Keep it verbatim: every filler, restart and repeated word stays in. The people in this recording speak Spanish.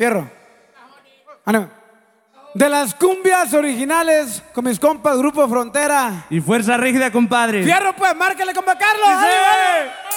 Fierro. Ánimo. De las cumbias originales con mis compas, Grupo Frontera. Y Fuerza Rígida, compadre. Fierro, pues, márquele, compa Carlos. ¡Sí! ¡Ánimo!